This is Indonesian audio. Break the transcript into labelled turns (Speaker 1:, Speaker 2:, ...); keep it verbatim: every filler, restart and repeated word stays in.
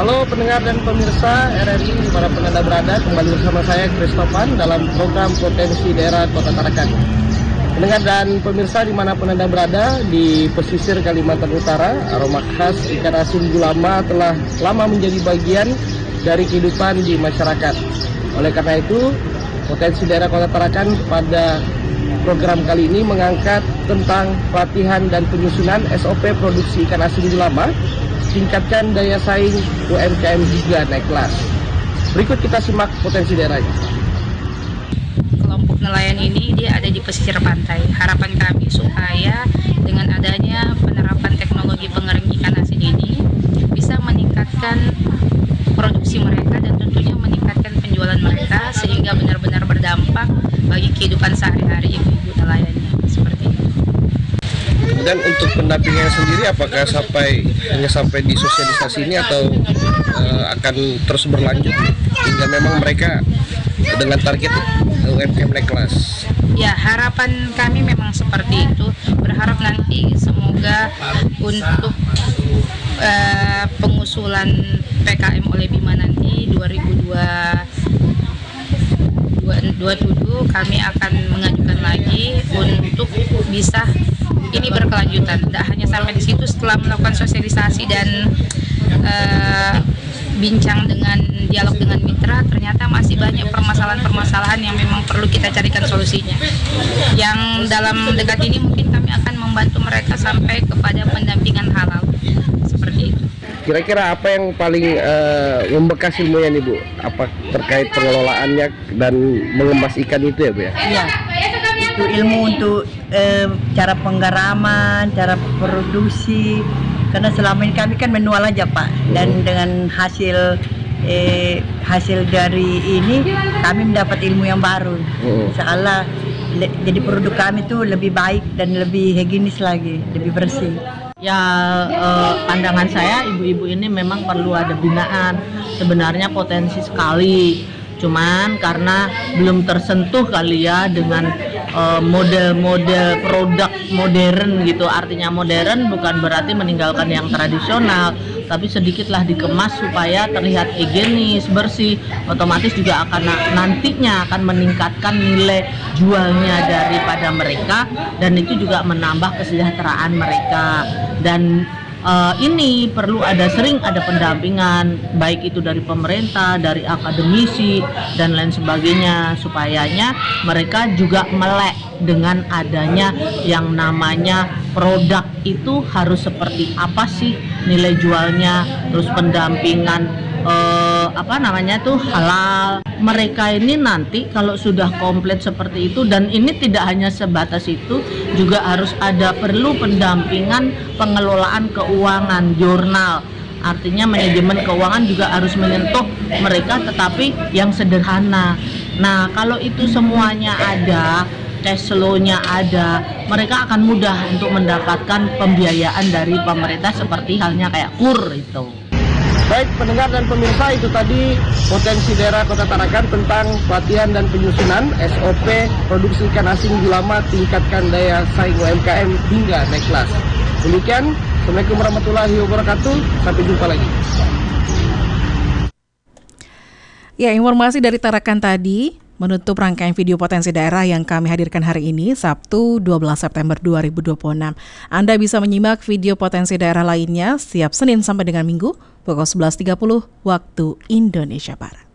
Speaker 1: Halo pendengar dan pemirsa R R I dimanapun Anda berada, kembali bersama saya Christophan dalam program Potensi Daerah Kota Tarakan. Pendengar dan pemirsa dimanapun Anda berada, di pesisir Kalimantan Utara, aroma khas ikan asin gulama telah lama menjadi bagian dari kehidupan di masyarakat. Oleh karena itu, Potensi Daerah Kota Tarakan pada program kali ini mengangkat tentang pelatihan dan penyusunan S O P produksi ikan asin gulama, tingkatkan daya saing U M K M hingga naik kelas. Berikut kita simak potensi daerahnya.
Speaker 2: Kelompok nelayan ini dia ada di pesisir pantai. Harapan kami supaya dengan adanya penerapan teknologi pengering ikan asin ini bisa meningkatkan produksi mereka dan tentunya meningkatkan penjualan mereka sehingga benar-benar berdampak bagi kehidupan sehari-hari ibu-ibu nelayannya. Seperti itu.
Speaker 1: Dan untuk pendampingan sendiri apakah sampai hanya sampai di sosialisasi ini atau uh, akan terus berlanjut hingga memang mereka dengan target U M K M naik kelas?
Speaker 2: Ya, harapan kami memang seperti itu. Berharap nanti semoga untuk uh, pengusulan P K M oleh Bima nanti dua ribu dua puluh tujuh kami akan mengajukan lagi untuk bisa ini berkelanjutan. Tidak hanya sampai di situ, setelah melakukan sosialisasi dan uh, bincang dengan dialog dengan mitra, ternyata masih banyak permasalahan-permasalahan yang memang perlu kita carikan solusinya. Yang dalam dekat ini mungkin kami akan membantu mereka sampai kepada pendampingan halal. Seperti itu.
Speaker 1: Kira-kira apa yang paling uh, membekas ilmunya nih Bu? Apa terkait pengelolaannya dan mengemas ikan itu ya Bu ya?
Speaker 3: Iya, itu ilmu untuk eh, cara penggaraman, cara produksi. Karena selama ini kami kan manual aja Pak, dan dengan hasil eh, hasil dari ini kami mendapat ilmu yang baru. Insyaallah jadi produk kami itu lebih baik dan lebih higienis lagi, lebih bersih.
Speaker 4: Ya eh, pandangan saya ibu-ibu ini memang perlu ada binaan. Sebenarnya potensi sekali, cuman karena belum tersentuh kali ya dengan eh, model-model produk modern gitu. Artinya modern bukan berarti meninggalkan yang tradisional, tapi sedikitlah dikemas supaya terlihat higienis, bersih. Otomatis juga akan nantinya akan meningkatkan nilai jualnya daripada mereka, dan itu juga menambah kesejahteraan mereka. Dan uh, ini perlu ada sering ada pendampingan, baik itu dari pemerintah, dari akademisi dan lain sebagainya, supayanya mereka juga melek dengan adanya yang namanya produk itu harus seperti apa sih nilai jualnya, terus pendampingan eh, apa namanya tuh halal. Mereka ini nanti kalau sudah komplit seperti itu, dan ini tidak hanya sebatas itu, juga harus ada perlu pendampingan pengelolaan keuangan, jurnal. Artinya manajemen keuangan juga harus menyentuh mereka, tetapi yang sederhana. Nah, kalau itu semuanya ada, cash flow-nya ada, mereka akan mudah untuk mendapatkan pembiayaan dari pemerintah seperti halnya kayak KUR itu.
Speaker 1: Baik pendengar dan pemirsa, itu tadi potensi daerah Kota Tarakan tentang pelatihan dan penyusunan S O P produksi ikan asin gulama, tingkatkan daya saing U M K M hingga naik kelas. Demikian, Assalamualaikum warahmatullahi wabarakatuh, sampai jumpa lagi.
Speaker 5: Ya, informasi dari Tarakan tadi menutup rangkaian video potensi daerah yang kami hadirkan hari ini, Sabtu dua belas September dua ribu dua puluh enam. Anda bisa menyimak video potensi daerah lainnya setiap Senin sampai dengan Minggu pukul sebelas tiga puluh waktu Indonesia Barat.